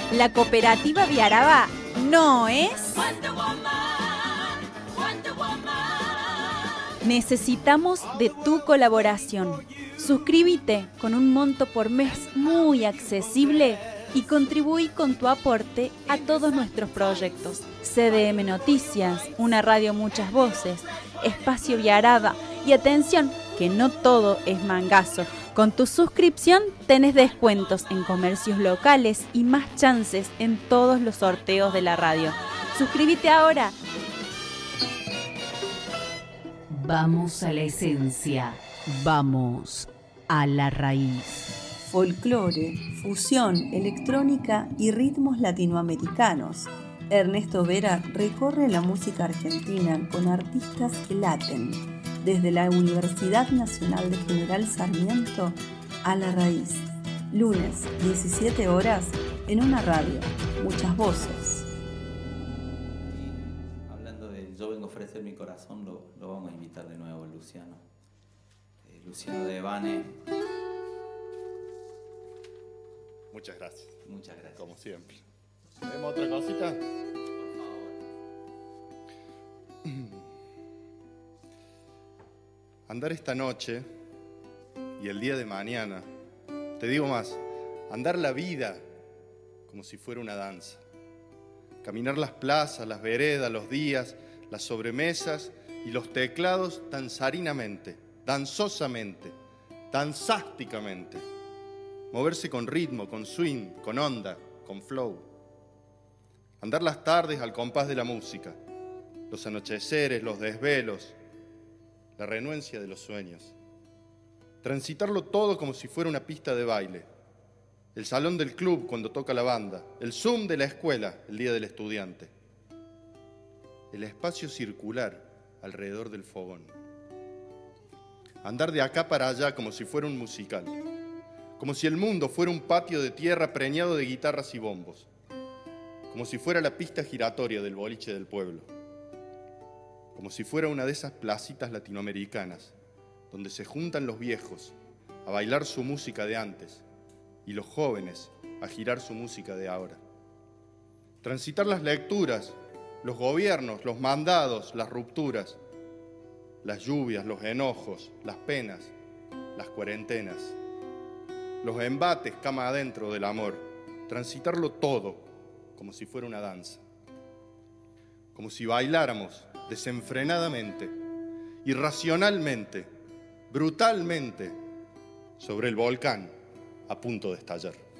La cooperativa Viaraba no es... Necesitamos de tu colaboración. Suscríbete con un monto por mes muy accesible y contribuí con tu aporte a todos nuestros proyectos. CDM Noticias, una radio muchas voces, Espacio Viaraba y atención, que no todo es mangazo. Con tu suscripción tenés descuentos en comercios locales y más chances en todos los sorteos de la radio. Suscríbete ahora. Vamos a la esencia. Vamos a la raíz. Folclore, fusión, electrónica y ritmos latinoamericanos. Ernesto Vera recorre la música argentina con artistas que laten, desde la Universidad Nacional de General Sarmiento a La Raíz. Lunes, 17 horas, en una radio, muchas voces. Hablando de Yo vengo a ofrecer mi corazón, lo vamos a invitar de nuevo, Luciano. Luciano Devane. Muchas gracias. Muchas gracias. Como siempre. ¿Tenemos otra cosita? Por favor. Andar esta noche y el día de mañana. Te digo más, andar la vida como si fuera una danza. Caminar las plazas, las veredas, los días, las sobremesas y los teclados danzarinamente, danzosamente, danzásticamente. Moverse con ritmo, con swing, con onda, con flow. Andar las tardes al compás de la música, los anocheceres, los desvelos, la renuencia de los sueños. Transitarlo todo como si fuera una pista de baile. El salón del club cuando toca la banda, el Zoom de la escuela el día del estudiante. El espacio circular alrededor del fogón. Andar de acá para allá como si fuera un musical. Como si el mundo fuera un patio de tierra preñado de guitarras y bombos. Como si fuera la pista giratoria del boliche del pueblo. Como si fuera una de esas placitas latinoamericanas donde se juntan los viejos a bailar su música de antes y los jóvenes a girar su música de ahora. Transitar las lecturas, los gobiernos, los mandados, las rupturas, las lluvias, los enojos, las penas, las cuarentenas, los embates cama adentro del amor, transitarlo todo como si fuera una danza, como si bailáramos desenfrenadamente, irracionalmente, brutalmente sobre el volcán a punto de estallar.